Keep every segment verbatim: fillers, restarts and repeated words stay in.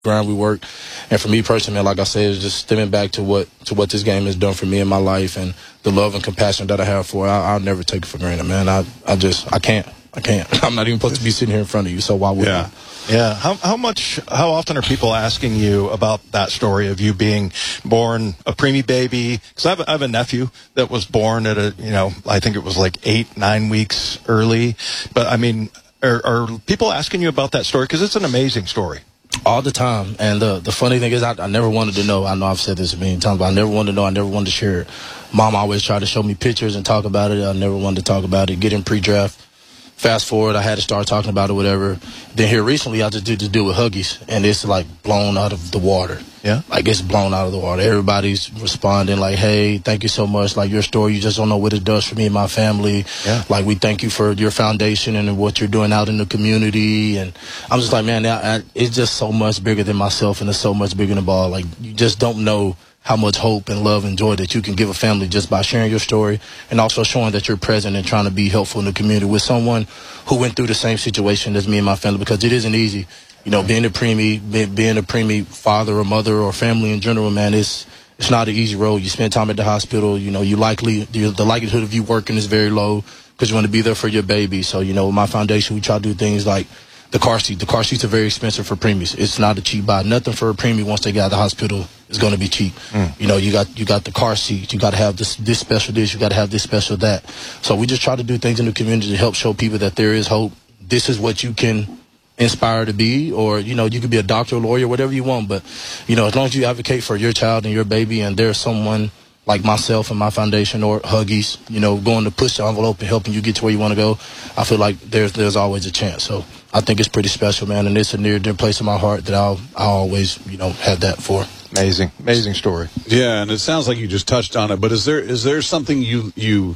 grind we work. And for me personally, man, like I said, it's just stemming back to what to what this game has done for me in my life and the love and compassion that I have for it. I, I'll never take it for granted, man. I, I just, I can't. I can't. I'm not even supposed to be sitting here in front of you, so why would yeah. I? Yeah. How how much, how often are people asking you about that story of you being born a preemie baby? Because I have, I have a nephew that was born at a, you know, I think it was like eight, nine weeks early. But, I mean, are, are people asking you about that story? Because it's an amazing story. All the time. And the the funny thing is, I, I never wanted to know. I know I've said this a million times, but I never wanted to know. I never wanted to share it. Mom always tried to show me pictures and talk about it. I never wanted to talk about it. Get in pre-draft. Fast forward, I had to start talking about it, whatever. Then here recently, I just did the deal with Huggies, and it's like blown out of the water. Yeah? Like it's blown out of the water. Everybody's responding like, hey, thank you so much. Like your story, you just don't know what it does for me and my family. Yeah. Like we thank you for your foundation and what you're doing out in the community. And I'm just like, man, I, I, it's just so much bigger than myself, and it's so much bigger than the ball. Like you just don't know how much hope and love and joy that you can give a family just by sharing your story and also showing that you're present and trying to be helpful in the community with someone who went through the same situation as me and my family, because it isn't easy. You know, being a preemie, being, being a preemie father or mother or family in general, man, it's it's not an easy road. You spend time at the hospital. You know, you likely the, the likelihood of you working is very low because you want to be there for your baby. So, you know, with my foundation, we try to do things like the car seat. The car seats are very expensive for preemies. It's not a cheap buy. Nothing for a preemie once they get out of the hospital is going to be cheap. Mm. You know, you got you got the car seat. You got to have this this special this. You got to have this special that. So we just try to do things in the community to help show people that there is hope. This is what you can inspire to be, or, you know, you could be a doctor, lawyer, whatever you want. But, you know, as long as you advocate for your child and your baby, and there's someone like myself and my foundation or Huggies, you know, going to push the envelope and helping you get to where you want to go, I feel like there's there's always a chance. So I think it's pretty special, man, and it's a near dear place in my heart that I'll I'll always, you know, have that for. Amazing, amazing story. Yeah, and it sounds like you just touched on it, but is there is there something you you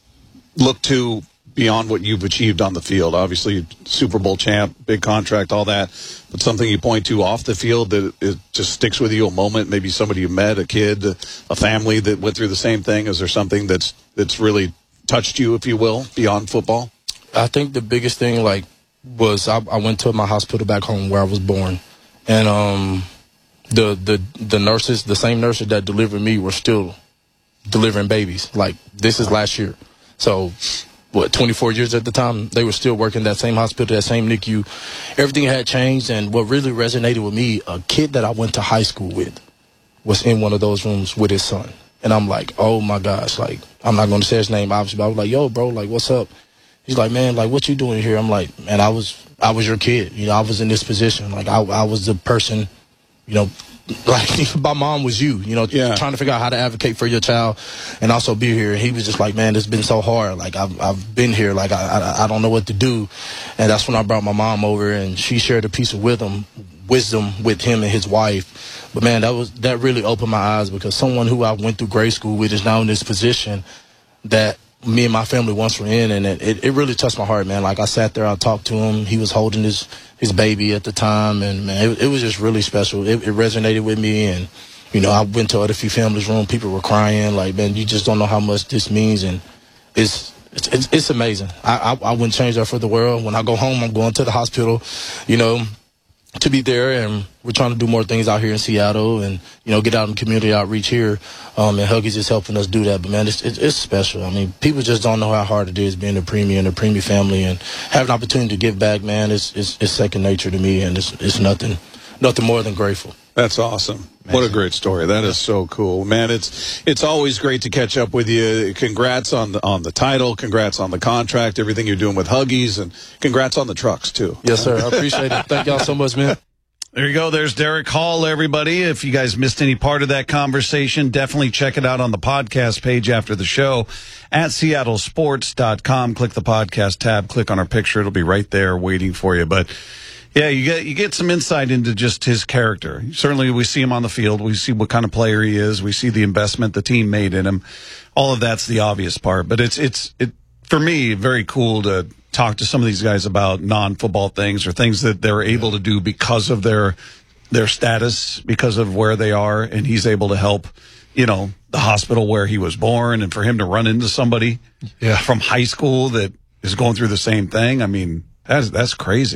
look to beyond what you've achieved on the field? Obviously, Super Bowl champ, big contract, all that, but something you point to off the field that it just sticks with you, a moment, maybe somebody you met, a kid, a family that went through the same thing? Is there something that's that's really touched you, if you will, beyond football? I think the biggest thing, like, was I, I went to my hospital back home where I was born, and um, the the the nurses, the same nurses that delivered me, were still delivering babies. Like, this is last year, so what, twenty-four years at the time, they were still working that same hospital, that same N I C U. Everything had changed, and what really resonated with me, a kid that I went to high school with was in one of those rooms with his son, and I'm like, oh my gosh, like, I'm not going to say his name obviously, but I was like, yo, bro, like, what's up? He's like, man, like, what you doing here? I'm like, man, I was I was your kid. You know, I was in this position. Like, I, I was the person, you know, like, my mom was you, you know, yeah. trying to figure out how to advocate for your child and also be here. And he was just like, man, it's been so hard. Like, I've, I've been here. Like, I, I I don't know what to do. And that's when I brought my mom over, and she shared a piece of wisdom, wisdom with him and his wife. But, man, that was that really opened my eyes, because someone who I went through grade school with is now in this position that me and my family once were in, and it, it really touched my heart, man. Like, I sat there, I talked to him. He was holding his, his baby at the time, and, man, it, it was just really special. It, it resonated with me, and, you know, I went to other few families' room. People were crying. Like, man, you just don't know how much this means, and it's it's, it's, it's amazing. I, I, I wouldn't change that for the world. When I go home, I'm going to the hospital, you know, to be there, and we're trying to do more things out here in Seattle, and, you know, get out in community outreach here, um, and Huggies is helping us do that. But, man, it's, it's it's special. I mean, people just don't know how hard it is being a preemie and a preemie family, and having an opportunity to give back, man, it's, it's, it's second nature to me, and it's, it's nothing, nothing more than grateful. That's awesome. Amazing. What a great story. That is so cool, man. It's it's always great to catch up with you. Congrats on the on the title. Congrats on the contract. Everything you're doing with Huggies, and congrats on the trucks too. Yes, sir. I appreciate it. Thank y'all so much, man. There you go. There's Derek Hall, everybody. If you guys missed any part of that conversation, definitely check it out on the podcast page after the show at seattle sports dot com. Click the podcast tab. Click on our picture. It'll be right there waiting for you. But yeah, you get you get some insight into just his character. Certainly, we see him on the field. We see what kind of player he is. We see the investment the team made in him. All of that's the obvious part. But it's it's it for me very cool to talk to some of these guys about non-football things, or things that they're able to do because of their their status, because of where they are, and he's able to help, you know, the hospital where he was born, and for him to run into somebody yeah. from high school that is going through the same thing. I mean, that's that's crazy.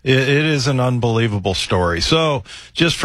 It, it is an unbelievable story. So just for